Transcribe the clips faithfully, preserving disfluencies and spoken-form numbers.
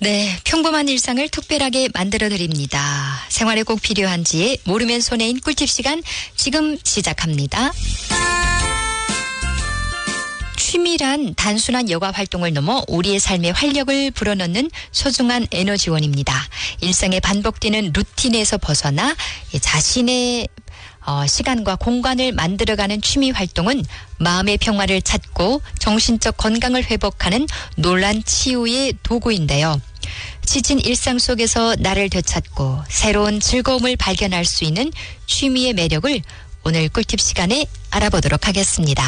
네, 평범한 일상을 특별하게 만들어드립니다. 생활에 꼭 필요한지 모르면 손해인 꿀팁 시간 지금 시작합니다. 취미란 단순한 여가 활동을 넘어 우리의 삶에 활력을 불어넣는 소중한 에너지원입니다. 일상에 반복되는 루틴에서 벗어나 자신의 어, 시간과 공간을 만들어가는 취미 활동은 마음의 평화를 찾고 정신적 건강을 회복하는 놀란 치유의 도구인데요. 지친 일상 속에서 나를 되찾고 새로운 즐거움을 발견할 수 있는 취미의 매력을 오늘 꿀팁 시간에 알아보도록 하겠습니다.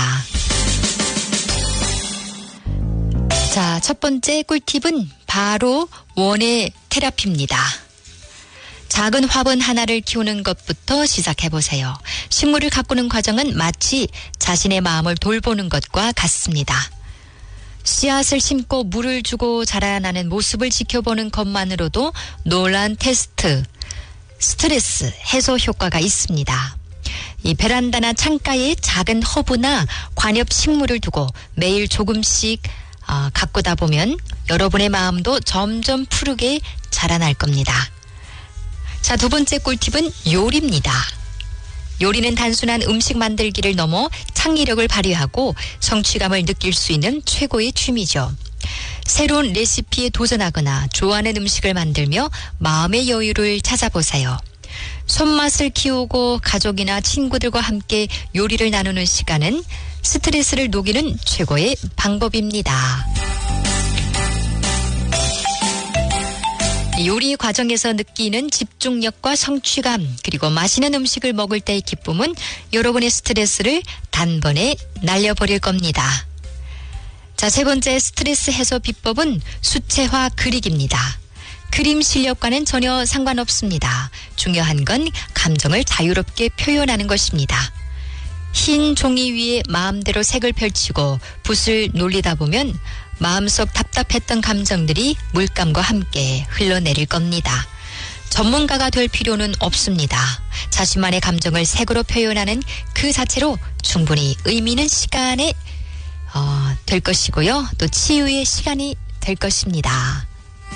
자, 첫 번째 꿀팁은 바로 원예 테라피입니다. 작은 화분 하나를 키우는 것부터 시작해보세요. 식물을 가꾸는 과정은 마치 자신의 마음을 돌보는 것과 같습니다. 씨앗을 심고 물을 주고 자라나는 모습을 지켜보는 것만으로도 놀라운 테스트, 스트레스 해소 효과가 있습니다. 이 베란다나 창가에 작은 허브나 관엽 식물을 두고 매일 조금씩 어, 가꾸다 보면 여러분의 마음도 점점 푸르게 자라날 겁니다. 자, 두 번째 꿀팁은 요리입니다. 요리는 단순한 음식 만들기를 넘어 창의력을 발휘하고 성취감을 느낄 수 있는 최고의 취미죠. 새로운 레시피에 도전하거나 좋아하는 음식을 만들며 마음의 여유를 찾아보세요. 손맛을 키우고 가족이나 친구들과 함께 요리를 나누는 시간은 스트레스를 녹이는 최고의 방법입니다. 요리 과정에서 느끼는 집중력과 성취감, 그리고 맛있는 음식을 먹을 때의 기쁨은 여러분의 스트레스를 단번에 날려버릴 겁니다. 자, 세 번째 스트레스 해소 비법은 수채화 그리기입니다. 그림 실력과는 전혀 상관없습니다. 중요한 건 감정을 자유롭게 표현하는 것입니다. 흰 종이 위에 마음대로 색을 펼치고 붓을 놀리다 보면 마음속 답답했던 감정들이 물감과 함께 흘러내릴 겁니다. 전문가가 될 필요는 없습니다. 자신만의 감정을 색으로 표현하는 그 자체로 충분히 의미 있는 시간이 어, 될 것이고요. 또 치유의 시간이 될 것입니다.